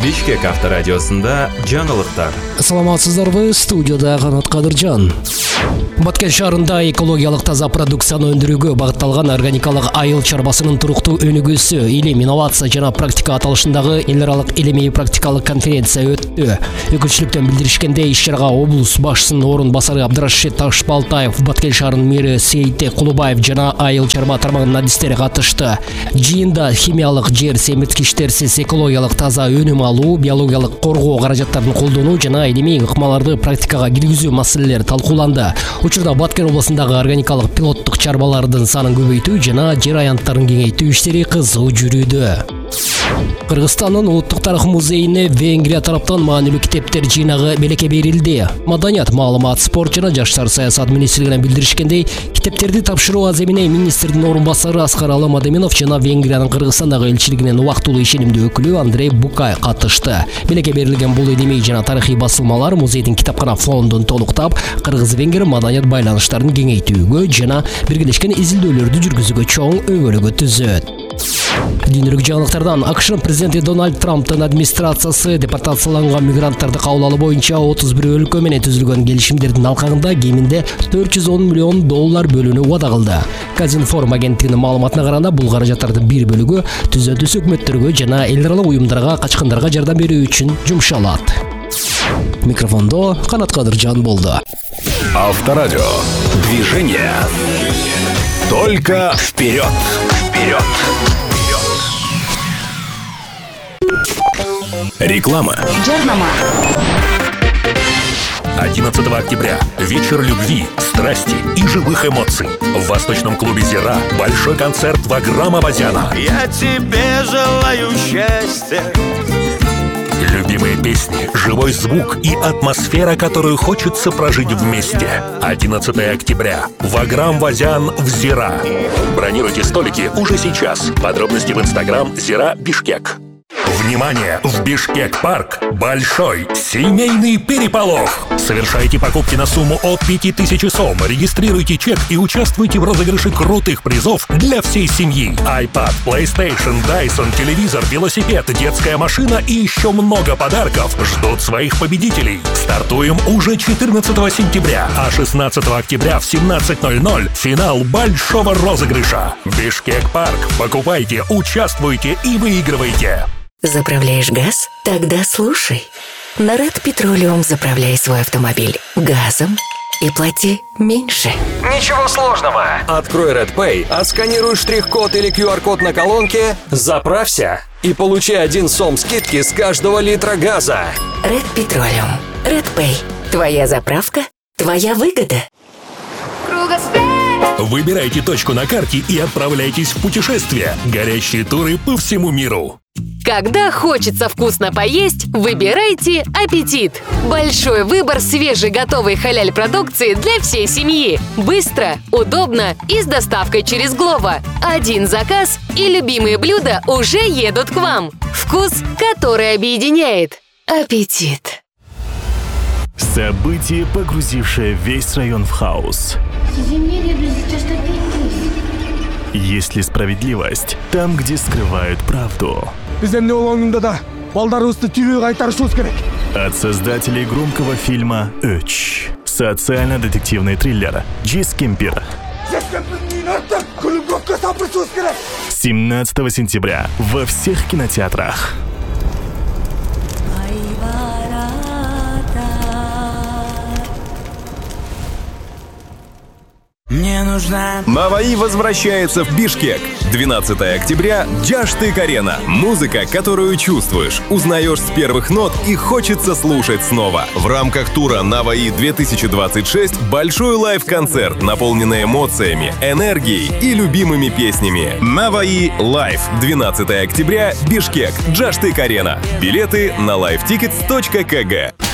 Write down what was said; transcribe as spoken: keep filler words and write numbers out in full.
Бишкек авторадиосында жаңылыктар. Саламатсыздарбы, студияда Канат Кадыржан. Баткен шаарында экологиялык таза продукцияны өндүрүүгө багытталган органикалык айыл чарбасынын туруктуу өнүгүүсү илим, инновация жана практика аталышындагы эл аралык илимий практикалык конференция өттү. Өкүлчүлүктөн билдиришкендей, иш-чарага облус башчысынын орун басары Абдрашид Ташбалтаев, Баткен шаарынын мэри Сейте Кулубаев жана айыл чарба тармагынын адистери катышты. Жыйында химиялык жер семирткичтерсиз экологиялык таза өнүм алуу, биологиялык коргоо каражаттарын колдонуу жана илимий ыкмаларды практикага киргизүү маселелери талкууланды. Учурда Баткен областындагы органикалык пилоттук чарбалардын санын көбөйтүү жана жер аянттарын кеңейтүү иштери кызуу жүрүүдө. Кыргызстандын Улуттук тарых музейине Венгрия тараптан маанилүү китептер жыйнагы белекке берилди. Маданият, маалымат, спорт жана жаштар саясат министрлигинен билдиришкендей, китептерди тапшыруу аземине министрдин орун басары Аскаралы Мадеминов жана Венгриянын Кыргызстандагы элчилигинин убактылуу ишенимдүү өкүлү Андрей Букай катышты. Белекке берилген бул илимий жана тарыхый басылмалар музейдин китапкана фондун толуктап, кыргыз-венгер маданият байланыштарын кеңейтүүгө жана биргелешкен изилдөөлөрдү жүргүзүүгө чоң өбөлгө түзөт. Дүйнөлүк жаңылыктардан АКШнын президенти Дональд Трамптын администрациясы депортацияланган мигранттарды кабыл алуу боюнча отуз бир өлкө менен түзүлгөн келишимдердин алкагында кеминде төрт жүз он миллион доллар бөлүүнү убада кылды. Казинформ агенттигинин маалыматына караганда, бул каражаттардын бир бөлүгү түзөтүүсү өкмөттөргө жана эл аралык уюмдарга качкындарга жардам берүү үчүн жумшалат. Микрофондо Канат Кадыржан болду. Авторадио. Движение. Только вперед. Вперед. Реклама. одиннадцатого октября. Вечер любви, страсти и живых эмоций. В Восточном клубе «Зира» большой концерт Ваграма Авазяна. Я тебе желаю счастья. Любимые песни, живой звук и атмосфера, которую хочется прожить вместе. одиннадцатого октября. Ваграм Авазян в «Зира». Бронируйте столики уже сейчас. Подробности в Инстаграм «Зира Бишкек». Внимание! В Бишкек-парк большой семейный переполох. Совершайте покупки на сумму от пяти тысяч сом, регистрируйте чек и участвуйте в розыгрыше крутых призов для всей семьи. iPad, PlayStation, Dyson, телевизор, велосипед, детская машина и еще много подарков ждут своих победителей. Стартуем уже четырнадцатого сентября, а шестнадцатого октября в семнадцать ноль ноль финал большого розыгрыша. Бишкек-парк. Покупайте, участвуйте и выигрывайте. Заправляешь газ? Тогда слушай. На Red Petroleum заправляй свой автомобиль газом и плати меньше. Ничего сложного. Открой Red Pay, отсканируй штрих-код или ку ар-код на колонке, заправься и получи один сом скидки с каждого литра газа. Red Petroleum. Red Pay. Твоя заправка, твоя выгода. Выбирайте точку на карте и отправляйтесь в путешествие. Горящие туры по всему миру. Когда хочется вкусно поесть, выбирайте «Аппетит». Большой выбор свежей готовой халяль-продукции для всей семьи. Быстро, удобно и с доставкой через Глова. Один заказ, и любимые блюда уже едут к вам. Вкус, который объединяет. «Аппетит». Событие, погрузившее весь район в хаос. Есть ли справедливость там, где скрывают правду? От создателей громкого фильма «Өч». Социально-детективный триллер «Джис Кемпир». семнадцатого сентября во всех кинотеатрах. Мне нужна... Наваи возвращается в Бишкек. двенадцатого октября. Джаштык-арена. Музыка, которую чувствуешь, узнаешь с первых нот и хочется слушать снова. В рамках тура Наваи две тысячи двадцать шесть большой лайв-концерт, наполненный эмоциями, энергией и любимыми песнями. Наваи Лайв. двенадцатого октября. Бишкек. Джаштык-арена. Билеты на лайв тикетс точка кг.